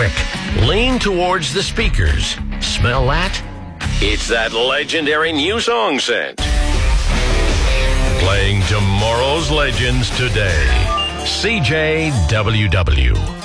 quick. Lean towards the speakers. Smell that? It's that legendary new song scent. Playing tomorrow's legends today. CJWW.